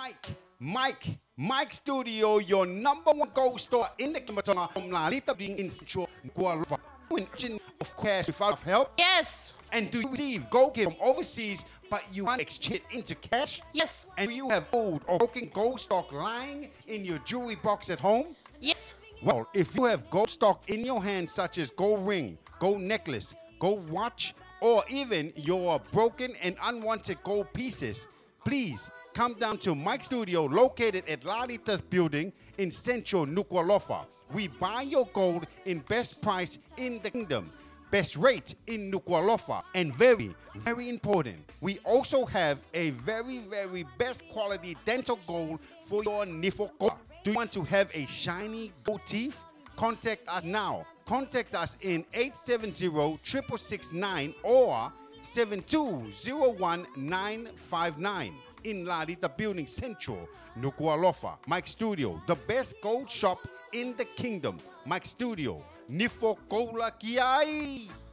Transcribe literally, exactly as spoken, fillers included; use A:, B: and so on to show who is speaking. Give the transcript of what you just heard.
A: Mike, Mike, Mike Studio, your number one gold store in the Kimatonga from Lalita being in Central Gualfa. Of cash without help?
B: Yes.
A: And do you receive gold gift from overseas, but you want to exchange it into cash?
B: Yes.
A: And do you have old or broken gold stock lying in your jewelry box at home?
B: Yes.
A: Well, if you have gold stock in your hand, such as gold ring, gold necklace, gold watch, or even your broken and unwanted gold pieces, please come down to Mike Studio, located at Lalita's building in Central Nuku'alofa. We buy your gold in best price in the kingdom, best rate in Nuku'alofa, and very, very important, we also have a very, very best quality dental gold for your nifokoa. Do you want to have a shiny gold teeth? Contact us now. Contact us in eight seven zero, six six six nine or seven two zero one, nine five nine. In Lalita Building Central, Nuku'alofa. Mike Studio, the best gold shop in the kingdom. Mike Studio, Nifokola Kiai.